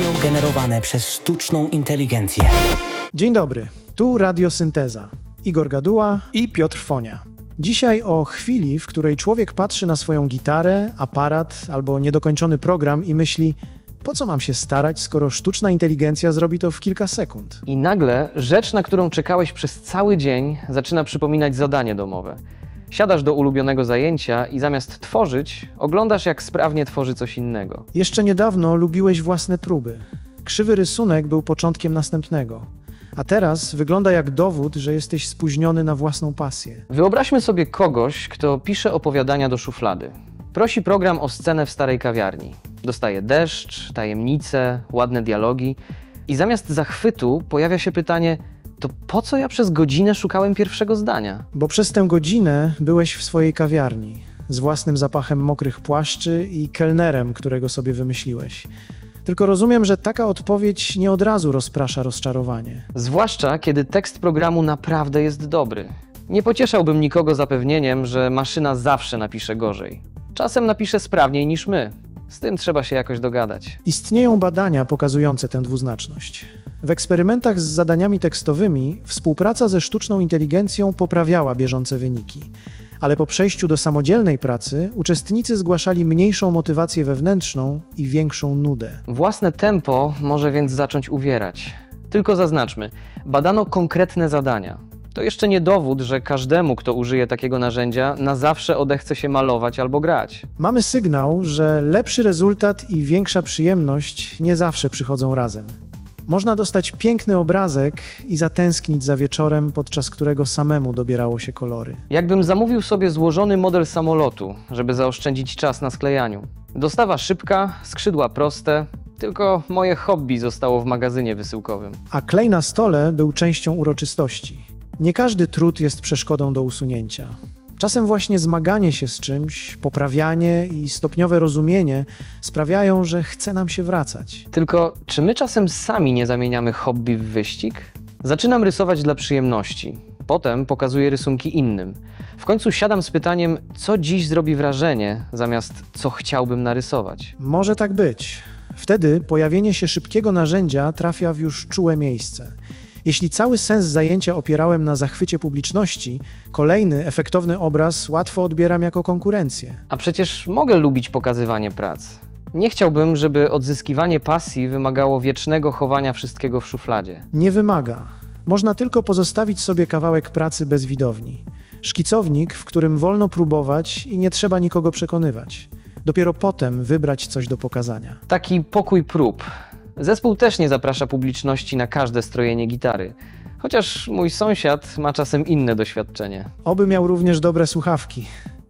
generowane przez sztuczną inteligencję. Dzień dobry, tu Radiosynteza. Igor Gaduła i Piotr Fonia. Dzisiaj o chwili, w której człowiek patrzy na swoją gitarę, aparat albo niedokończony program i myśli: po co mam się starać, skoro sztuczna inteligencja zrobi to w kilka sekund? I nagle rzecz, na którą czekałeś przez cały dzień, zaczyna przypominać zadanie domowe. Siadasz do ulubionego zajęcia i zamiast tworzyć, oglądasz, jak sprawnie tworzy coś innego. Jeszcze niedawno lubiłeś własne próby. Krzywy rysunek był początkiem następnego. A teraz wygląda jak dowód, że jesteś spóźniony na własną pasję. Wyobraźmy sobie kogoś, kto pisze opowiadania do szuflady. Prosi program o scenę w starej kawiarni. Dostaje deszcz, tajemnice, ładne dialogi i zamiast zachwytu pojawia się pytanie: to po co ja przez godzinę szukałem pierwszego zdania? Bo przez tę godzinę byłeś w swojej kawiarni, z własnym zapachem mokrych płaszczy i kelnerem, którego sobie wymyśliłeś. Tylko rozumiem, że taka odpowiedź nie od razu rozprasza rozczarowanie. Zwłaszcza, kiedy tekst programu naprawdę jest dobry. Nie pocieszałbym nikogo zapewnieniem, że maszyna zawsze napisze gorzej. Czasem napisze sprawniej niż my. Z tym trzeba się jakoś dogadać. Istnieją badania pokazujące tę dwuznaczność. W eksperymentach z zadaniami tekstowymi współpraca ze sztuczną inteligencją poprawiała bieżące wyniki. Ale po przejściu do samodzielnej pracy uczestnicy zgłaszali mniejszą motywację wewnętrzną i większą nudę. Własne tempo może więc zacząć uwierać. Tylko zaznaczmy, badano konkretne zadania. To jeszcze nie dowód, że każdemu, kto użyje takiego narzędzia, na zawsze odechce się malować albo grać. Mamy sygnał, że lepszy rezultat i większa przyjemność nie zawsze przychodzą razem. Można dostać piękny obrazek i zatęsknić za wieczorem, podczas którego samemu dobierało się kolory. Jakbym zamówił sobie złożony model samolotu, żeby zaoszczędzić czas na sklejaniu. Dostawa szybka, skrzydła proste, tylko moje hobby zostało w magazynie wysyłkowym. A klej na stole był częścią uroczystości. Nie każdy trud jest przeszkodą do usunięcia. Czasem właśnie zmaganie się z czymś, poprawianie i stopniowe rozumienie sprawiają, że chce nam się wracać. Tylko czy my czasem sami nie zamieniamy hobby w wyścig? Zaczynam rysować dla przyjemności. Potem pokazuję rysunki innym. W końcu siadam z pytaniem, co dziś zrobi wrażenie, zamiast co chciałbym narysować. Może tak być. Wtedy pojawienie się szybkiego narzędzia trafia w już czułe miejsce. Jeśli cały sens zajęcia opierałem na zachwycie publiczności, kolejny, efektowny obraz łatwo odbieram jako konkurencję. A przecież mogę lubić pokazywanie prac. Nie chciałbym, żeby odzyskiwanie pasji wymagało wiecznego chowania wszystkiego w szufladzie. Nie wymaga. Można tylko pozostawić sobie kawałek pracy bez widowni. Szkicownik, w którym wolno próbować i nie trzeba nikogo przekonywać. Dopiero potem wybrać coś do pokazania. Taki pokój prób. Zespół też nie zaprasza publiczności na każde strojenie gitary. Chociaż mój sąsiad ma czasem inne doświadczenie. Oby miał również dobre słuchawki.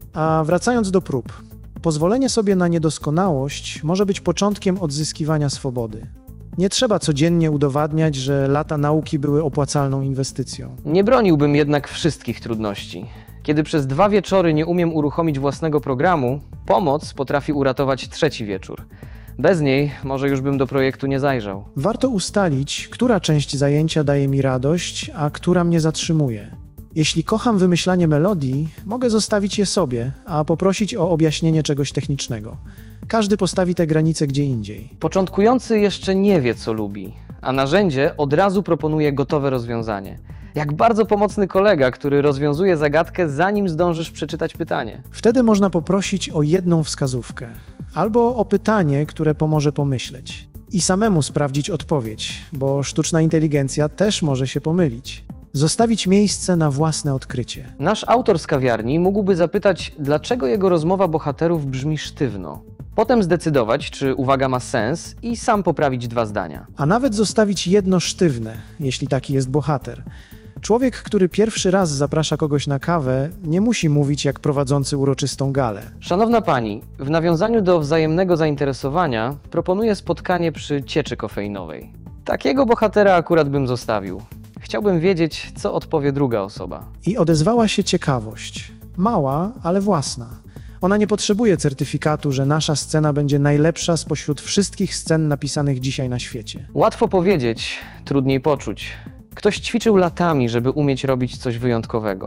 A wracając do prób. Pozwolenie sobie na niedoskonałość może być początkiem odzyskiwania swobody. Nie trzeba codziennie udowadniać, że lata nauki były opłacalną inwestycją. Nie broniłbym jednak wszystkich trudności. Kiedy przez 2 wieczory nie umiem uruchomić własnego programu, pomoc potrafi uratować trzeci wieczór. Bez niej może już bym do projektu nie zajrzał. Warto ustalić, która część zajęcia daje mi radość, a która mnie zatrzymuje. Jeśli kocham wymyślanie melodii, mogę zostawić je sobie, a poprosić o objaśnienie czegoś technicznego. Każdy postawi te granice gdzie indziej. Początkujący jeszcze nie wie, co lubi, a narzędzie od razu proponuje gotowe rozwiązanie. Jak bardzo pomocny kolega, który rozwiązuje zagadkę, zanim zdążysz przeczytać pytanie. Wtedy można poprosić o jedną wskazówkę, albo o pytanie, które pomoże pomyśleć. I samemu sprawdzić odpowiedź, bo sztuczna inteligencja też może się pomylić. Zostawić miejsce na własne odkrycie. Nasz autor z kawiarni mógłby zapytać, dlaczego jego rozmowa bohaterów brzmi sztywno. Potem zdecydować, czy uwaga ma sens i sam poprawić 2 zdania. A nawet zostawić jedno sztywne, jeśli taki jest bohater. Człowiek, który pierwszy raz zaprasza kogoś na kawę, nie musi mówić jak prowadzący uroczystą galę. Szanowna pani, w nawiązaniu do wzajemnego zainteresowania proponuję spotkanie przy cieczy kofeinowej. Takiego bohatera akurat bym zostawił. Chciałbym wiedzieć, co odpowie druga osoba. I odezwała się ciekawość. Mała, ale własna. Ona nie potrzebuje certyfikatu, że nasza scena będzie najlepsza spośród wszystkich scen napisanych dzisiaj na świecie. Łatwo powiedzieć, trudniej poczuć. Ktoś ćwiczył latami, żeby umieć robić coś wyjątkowego.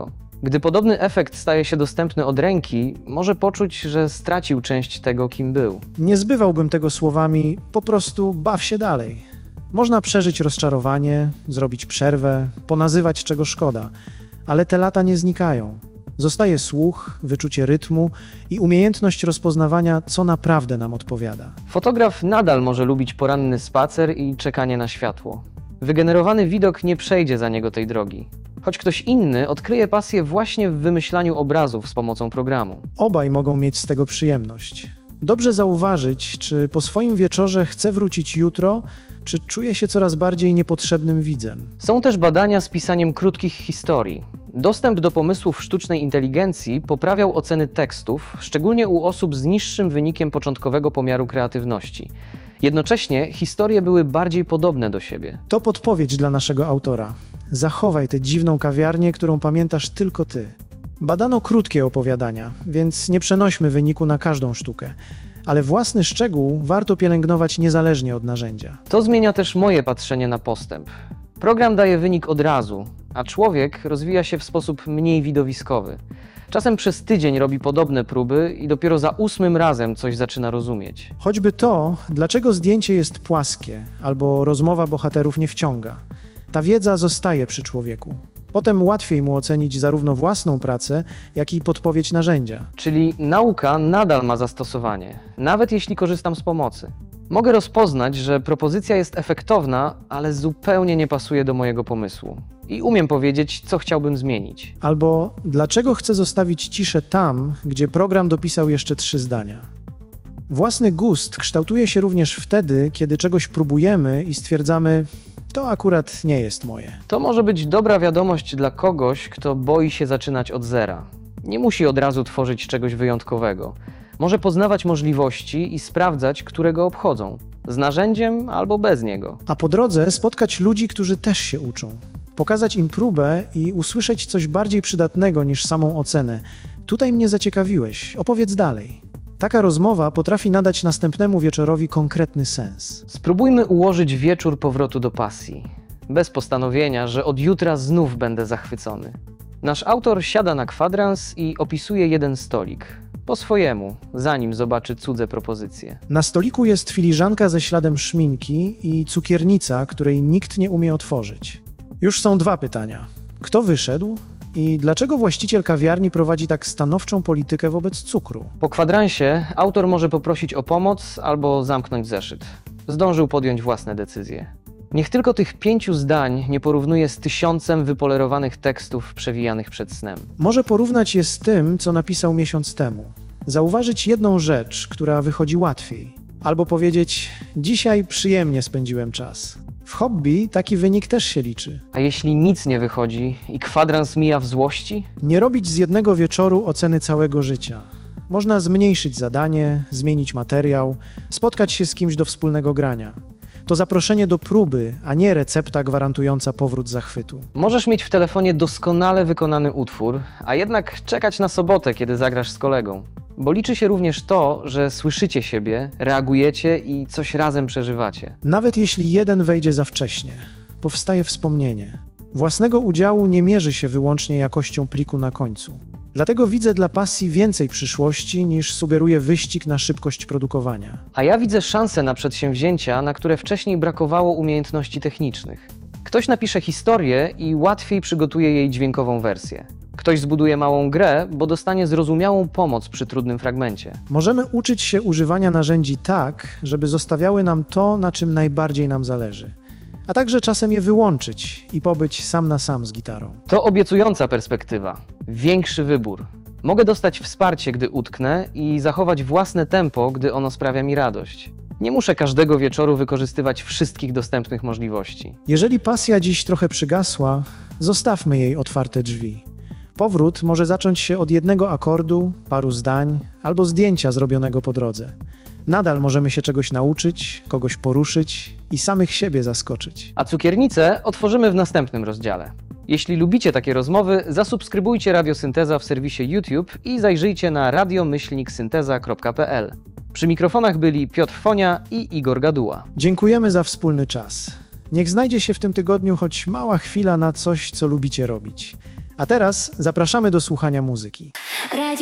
Gdy podobny efekt staje się dostępny od ręki, może poczuć, że stracił część tego, kim był. Nie zbywałbym tego słowami, po prostu baw się dalej. Można przeżyć rozczarowanie, zrobić przerwę, ponazywać czego szkoda, ale te lata nie znikają. Zostaje słuch, wyczucie rytmu i umiejętność rozpoznawania, co naprawdę nam odpowiada. Fotograf nadal może lubić poranny spacer i czekanie na światło. Wygenerowany widok nie przejdzie za niego tej drogi. Choć ktoś inny odkryje pasję właśnie w wymyślaniu obrazów z pomocą programu. Obaj mogą mieć z tego przyjemność. Dobrze zauważyć, czy po swoim wieczorze chce wrócić jutro, czy czuje się coraz bardziej niepotrzebnym widzem. Są też badania z pisaniem krótkich historii. Dostęp do pomysłów sztucznej inteligencji poprawiał oceny tekstów, szczególnie u osób z niższym wynikiem początkowego pomiaru kreatywności. Jednocześnie historie były bardziej podobne do siebie. To podpowiedź dla naszego autora. Zachowaj tę dziwną kawiarnię, którą pamiętasz tylko ty. Badano krótkie opowiadania, więc nie przenośmy wyniku na każdą sztukę. Ale własny szczegół warto pielęgnować niezależnie od narzędzia. To zmienia też moje patrzenie na postęp. Program daje wynik od razu, a człowiek rozwija się w sposób mniej widowiskowy. Czasem przez tydzień robi podobne próby i dopiero za 8 razem coś zaczyna rozumieć. Choćby to, dlaczego zdjęcie jest płaskie, albo rozmowa bohaterów nie wciąga. Ta wiedza zostaje przy człowieku. Potem łatwiej mu ocenić zarówno własną pracę, jak i podpowiedź narzędzia. Czyli nauka nadal ma zastosowanie, nawet jeśli korzystam z pomocy. Mogę rozpoznać, że propozycja jest efektowna, ale zupełnie nie pasuje do mojego pomysłu. I umiem powiedzieć, co chciałbym zmienić. Albo dlaczego chcę zostawić ciszę tam, gdzie program dopisał jeszcze 3 zdania. Własny gust kształtuje się również wtedy, kiedy czegoś próbujemy i stwierdzamy, to akurat nie jest moje. To może być dobra wiadomość dla kogoś, kto boi się zaczynać od zera. Nie musi od razu tworzyć czegoś wyjątkowego. Może poznawać możliwości i sprawdzać, które go obchodzą. Z narzędziem albo bez niego. A po drodze spotkać ludzi, którzy też się uczą. Pokazać im próbę i usłyszeć coś bardziej przydatnego niż samą ocenę. Tutaj mnie zaciekawiłeś, opowiedz dalej. Taka rozmowa potrafi nadać następnemu wieczorowi konkretny sens. Spróbujmy ułożyć wieczór powrotu do pasji. Bez postanowienia, że od jutra znów będę zachwycony. Nasz autor siada na kwadrans i opisuje jeden stolik. Po swojemu, zanim zobaczy cudze propozycje. Na stoliku jest filiżanka ze śladem szminki i cukiernica, której nikt nie umie otworzyć. Już są 2 pytania. Kto wyszedł? I dlaczego właściciel kawiarni prowadzi tak stanowczą politykę wobec cukru? Po kwadransie autor może poprosić o pomoc albo zamknąć zeszyt. Zdążył podjąć własne decyzje. Niech tylko tych 5 zdań nie porównuje z 1000 wypolerowanych tekstów przewijanych przed snem. Może porównać je z tym, co napisał miesiąc temu. Zauważyć jedną rzecz, która wychodzi łatwiej. Albo powiedzieć, dzisiaj przyjemnie spędziłem czas. W hobby taki wynik też się liczy. A jeśli nic nie wychodzi i kwadrans mija w złości? Nie robić z jednego wieczoru oceny całego życia. Można zmniejszyć zadanie, zmienić materiał, spotkać się z kimś do wspólnego grania. To zaproszenie do próby, a nie recepta gwarantująca powrót zachwytu. Możesz mieć w telefonie doskonale wykonany utwór, a jednak czekać na sobotę, kiedy zagrasz z kolegą. Bo liczy się również to, że słyszycie siebie, reagujecie i coś razem przeżywacie. Nawet jeśli jeden wejdzie za wcześnie, powstaje wspomnienie. Własnego udziału nie mierzy się wyłącznie jakością pliku na końcu. Dlatego widzę dla pasji więcej przyszłości niż sugeruje wyścig na szybkość produkowania. A ja widzę szansę na przedsięwzięcia, na które wcześniej brakowało umiejętności technicznych. Ktoś napisze historię i łatwiej przygotuje jej dźwiękową wersję. Ktoś zbuduje małą grę, bo dostanie zrozumiałą pomoc przy trudnym fragmencie. Możemy uczyć się używania narzędzi tak, żeby zostawiały nam to, na czym najbardziej nam zależy. A także czasem je wyłączyć i pobyć sam na sam z gitarą. To obiecująca perspektywa. Większy wybór. Mogę dostać wsparcie, gdy utknę i zachować własne tempo, gdy ono sprawia mi radość. Nie muszę każdego wieczoru wykorzystywać wszystkich dostępnych możliwości. Jeżeli pasja dziś trochę przygasła, zostawmy jej otwarte drzwi. Powrót może zacząć się od jednego akordu, paru zdań albo zdjęcia zrobionego po drodze. Nadal możemy się czegoś nauczyć, kogoś poruszyć i samych siebie zaskoczyć. A cukiernicę otworzymy w następnym rozdziale. Jeśli lubicie takie rozmowy, zasubskrybujcie Radio Synteza w serwisie YouTube i zajrzyjcie na radio-synteza.pl. Przy mikrofonach byli Piotr Fonia i Igor Gaduła. Dziękujemy za wspólny czas. Niech znajdzie się w tym tygodniu choć mała chwila na coś, co lubicie robić. A teraz zapraszamy do słuchania muzyki. Radio